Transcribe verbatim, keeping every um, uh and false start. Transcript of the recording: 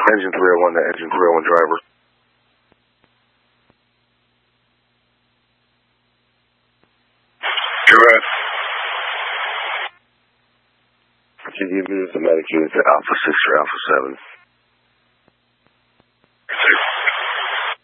Engine three oh one to engine three oh one driver. Go ahead. Can you move the medic unit to Alpha six or Alpha seven?